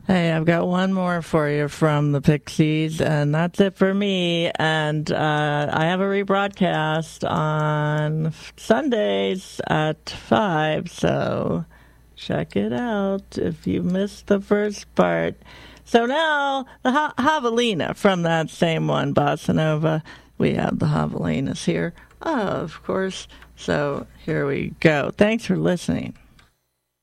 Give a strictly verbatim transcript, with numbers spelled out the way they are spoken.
Hey, I've got one more for you from the Pixies, and that's it for me. And uh, I have a rebroadcast on Sundays at five, so check it out if you missed the first part. So now, the ha- Javelina from that same one, Bossa Nova. We have the Javelinas here, of course. So here we go. Thanks for listening.